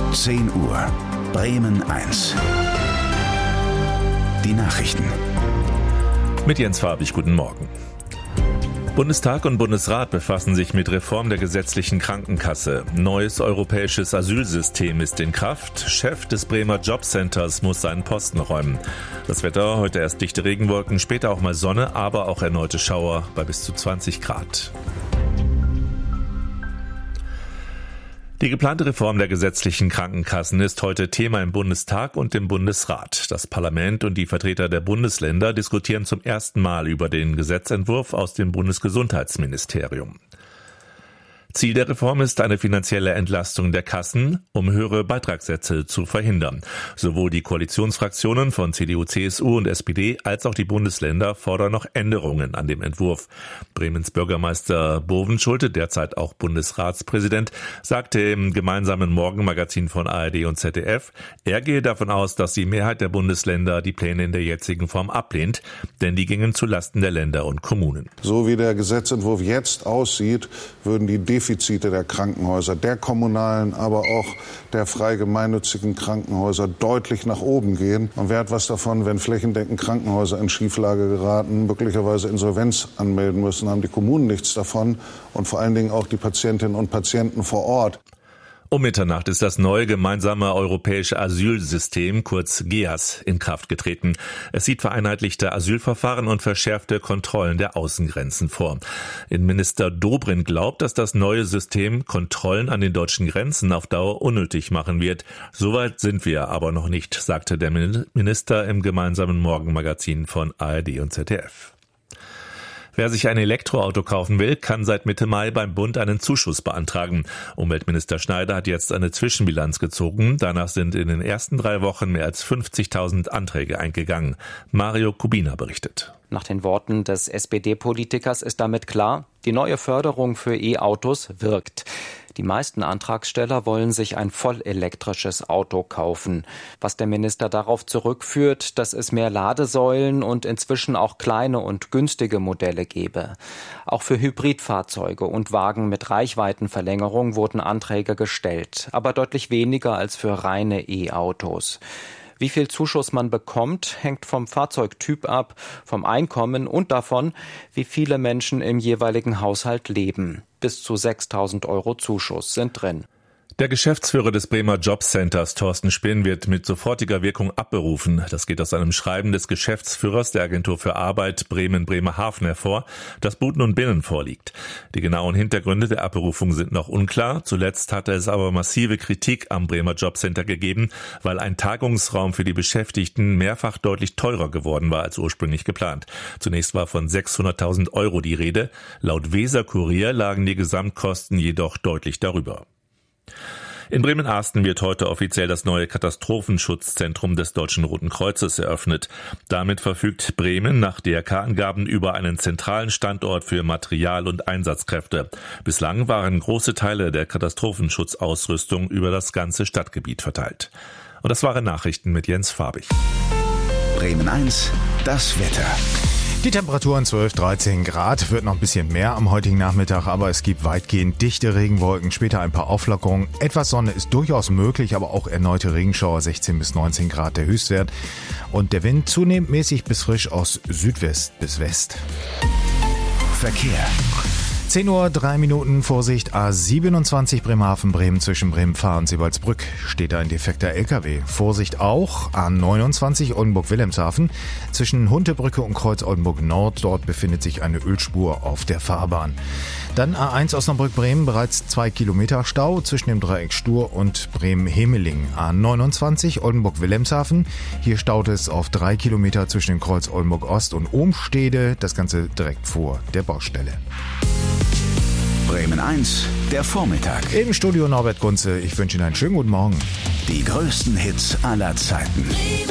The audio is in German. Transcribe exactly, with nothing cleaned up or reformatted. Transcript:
zehn Uhr. Bremen eins. Die Nachrichten. Mit Jens Farbig, guten Morgen. Bundestag und Bundesrat befassen sich mit Reform der gesetzlichen Krankenkasse. Neues europäisches Asylsystem ist in Kraft. Chef des Bremer Jobcenters muss seinen Posten räumen. Das Wetter, heute erst dichte Regenwolken, später auch mal Sonne, aber auch erneute Schauer bei bis zu zwanzig Grad. Die geplante Reform der gesetzlichen Krankenkassen ist heute Thema im Bundestag und im Bundesrat. Das Parlament und die Vertreter der Bundesländer diskutieren zum ersten Mal über den Gesetzentwurf aus dem Bundesgesundheitsministerium. Ziel der Reform ist eine finanzielle Entlastung der Kassen, um höhere Beitragssätze zu verhindern. Sowohl die Koalitionsfraktionen von C D U, C S U und S P D als auch die Bundesländer fordern noch Änderungen an dem Entwurf. Bremens Bürgermeister Bovenschulte, derzeit auch Bundesratspräsident, sagte im gemeinsamen Morgenmagazin von A R D und Z D F, er gehe davon aus, dass die Mehrheit der Bundesländer die Pläne in der jetzigen Form ablehnt, denn die gingen zulasten der Länder und Kommunen. So wie der Gesetzentwurf jetzt aussieht, würden die Defizite der Krankenhäuser, der kommunalen, aber auch der frei gemeinnützigen Krankenhäuser deutlich nach oben gehen. Und wer hat was davon, wenn flächendeckend Krankenhäuser in Schieflage geraten, möglicherweise Insolvenz anmelden müssen, haben die Kommunen nichts davon und vor allen Dingen auch die Patientinnen und Patienten vor Ort. Um Mitternacht ist das neue gemeinsame europäische Asylsystem, kurz G E A S, in Kraft getreten. Es sieht vereinheitlichte Asylverfahren und verschärfte Kontrollen der Außengrenzen vor. Innenminister Dobrindt glaubt, dass das neue System Kontrollen an den deutschen Grenzen auf Dauer unnötig machen wird. Soweit sind wir aber noch nicht, sagte der Minister im gemeinsamen Morgenmagazin von A R D und Z D F. Wer sich ein Elektroauto kaufen will, kann seit Mitte Mai beim Bund einen Zuschuss beantragen. Umweltminister Schneider hat jetzt eine Zwischenbilanz gezogen. Danach sind in den ersten drei Wochen mehr als fünfzigtausend Anträge eingegangen. Mario Kubina berichtet. Nach den Worten des S P D-Politikers ist damit klar, die neue Förderung für E-Autos wirkt. Die meisten Antragsteller wollen sich ein vollelektrisches Auto kaufen. Was der Minister darauf zurückführt, dass es mehr Ladesäulen und inzwischen auch kleine und günstige Modelle gebe. Auch für Hybridfahrzeuge und Wagen mit Reichweitenverlängerung wurden Anträge gestellt, aber deutlich weniger als für reine E-Autos. Wie viel Zuschuss man bekommt, hängt vom Fahrzeugtyp ab, vom Einkommen und davon, wie viele Menschen im jeweiligen Haushalt leben. Bis zu sechstausend Euro Zuschuss sind drin. Der Geschäftsführer des Bremer Jobcenters, Thorsten Spinn, wird mit sofortiger Wirkung abberufen. Das geht aus einem Schreiben des Geschäftsführers der Agentur für Arbeit Bremen-Bremerhaven hervor, das Buten und Binnen vorliegt. Die genauen Hintergründe der Abberufung sind noch unklar. Zuletzt hatte es aber massive Kritik am Bremer Jobcenter gegeben, weil ein Tagungsraum für die Beschäftigten mehrfach deutlich teurer geworden war als ursprünglich geplant. Zunächst war von sechshunderttausend Euro die Rede. Laut Weser-Kurier lagen die Gesamtkosten jedoch deutlich darüber. In Bremen-Arsten wird heute offiziell das neue Katastrophenschutzzentrum des Deutschen Roten Kreuzes eröffnet. Damit verfügt Bremen nach D R K-Angaben über einen zentralen Standort für Material- und Einsatzkräfte. Bislang waren große Teile der Katastrophenschutzausrüstung über das ganze Stadtgebiet verteilt. Und das waren Nachrichten mit Jens Farbig. Bremen eins, das Wetter. Die Temperaturen zwölf, dreizehn Grad, wird noch ein bisschen mehr am heutigen Nachmittag, aber es gibt weitgehend dichte Regenwolken, später ein paar Auflockerungen. Etwas Sonne ist durchaus möglich, aber auch erneute Regenschauer, sechzehn bis neunzehn Grad der Höchstwert. Und der Wind zunehmend mäßig bis frisch aus Südwest bis West. Verkehr. zehn Uhr, drei Minuten, Vorsicht, A siebenundzwanzig Bremerhaven-Bremen zwischen Bremen-Pfarr und Seewaldsbrück steht da ein defekter L K W. Vorsicht auch, A neunundzwanzig Oldenburg-Wilhelmshaven zwischen Huntebrücke und Kreuz Oldenburg-Nord, dort befindet sich eine Ölspur auf der Fahrbahn. Dann A eins Osnabrück-Bremen, bereits zwei Kilometer Stau zwischen dem Dreieck Stur und Bremen-Hemeling. A neunundzwanzig Oldenburg-Wilhelmshaven, hier staut es auf drei Kilometer zwischen dem Kreuz Oldenburg-Ost und Ohmstede, das Ganze direkt vor der Baustelle. Bremen eins, der Vormittag. Im Studio Norbert Kunze, ich wünsche Ihnen einen schönen guten Morgen. Die größten Hits aller Zeiten.